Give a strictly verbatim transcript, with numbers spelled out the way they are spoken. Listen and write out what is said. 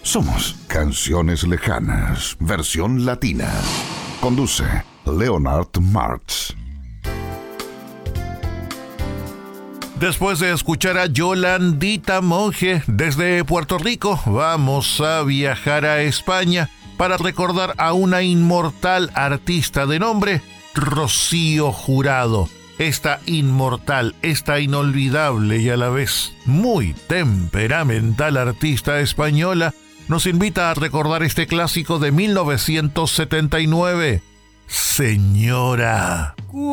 Somos Canciones Lejanas, versión latina. Conduce Leonard Martz. Después de escuchar a Yolandita Monge desde Puerto Rico, vamos a viajar a España para recordar a una inmortal artista de nombre Rocío Jurado. Esta inmortal, esta inolvidable y a la vez muy temperamental artista española nos invita a recordar este clásico de mil novecientos setenta y nueve, Señora.